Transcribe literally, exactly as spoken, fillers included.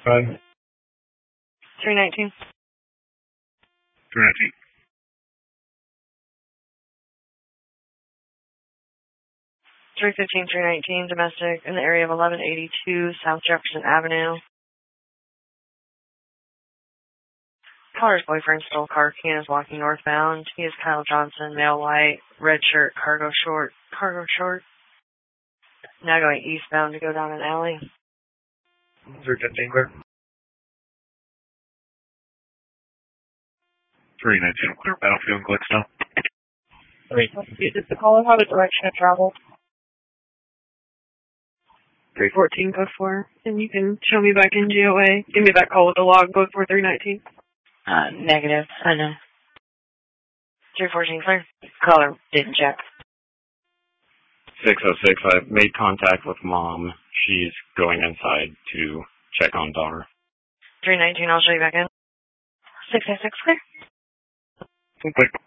five. three nineteen. three nineteen. three fifteen, three nineteen, domestic in the area of eleven eighty-two South Jefferson Avenue. Caller's boyfriend stole a car. He is walking northbound. He is Kyle Johnson, male white, red shirt, cargo short, cargo short. Now going eastbound to go down an alley. three fifteen, clear. three nineteen, clear. Battlefield, Glickstone. Three. Does the caller have a direction of travel? three fourteen, code four. And you can show me back in G O A. Give me that call with the log, code four, three nineteen. Uh, negative. I know. three fourteen, clear. Caller didn't check. six oh six, I've made contact with mom. She's going inside to check on daughter. three nineteen, I'll show you back in. six oh six, clear. Clear.